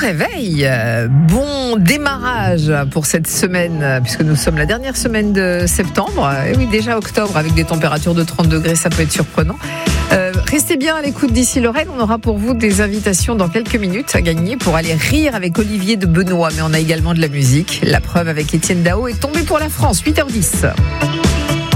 réveil, bon démarrage pour cette semaine, puisque nous sommes la dernière semaine de septembre. Et oui, déjà octobre avec des températures de 30 degrés, ça peut être surprenant. Restez bien à l'écoute d'ici l'oreille, on aura pour vous des invitations dans quelques minutes à gagner pour aller rire avec Olivier de Benoît. Mais on a également de la musique. La preuve avec Étienne Dao est tombée pour la France, 8h10.